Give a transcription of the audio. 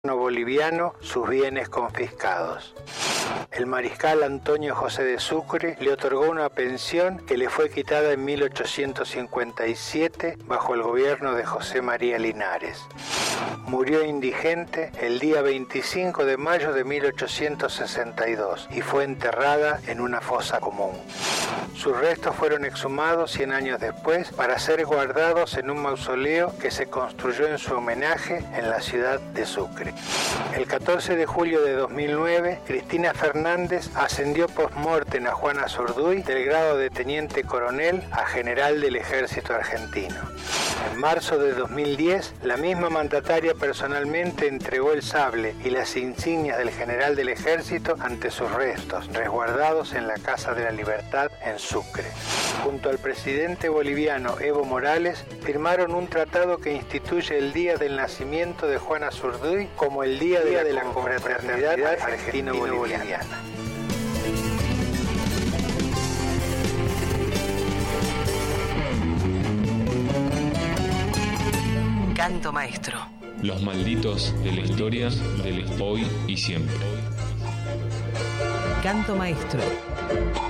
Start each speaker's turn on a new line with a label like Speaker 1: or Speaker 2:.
Speaker 1: boliviano sus bienes confiscados. El mariscal Antonio José de Sucre le otorgó una pensión que le fue quitada en 1857 bajo el gobierno de José María Linares. Murió indigente el día 25 de mayo de 1862 y fue enterrada en una fosa común. Sus restos fueron exhumados 100 años después para ser guardados en un mausoleo que se construyó en su homenaje en la ciudad de Sucre. El 14 de julio de 2009, Cristina Fernández ascendió post-mortem a Juan Azurduy del grado de teniente coronel a general del ejército argentino. En marzo de 2010, la misma mandataria personalmente entregó el sable y las insignias del general del ejército ante sus restos, resguardados en la Casa de la Libertad en Sucre. Junto al presidente boliviano Evo Morales, firmaron un tratado que instituye el día del nacimiento de Juan Azurduy como el Día de la Confraternidad Argentino-Boliviana.
Speaker 2: Canto maestro.
Speaker 3: Los malditos de la historia del hoy y siempre.
Speaker 2: Canto maestro.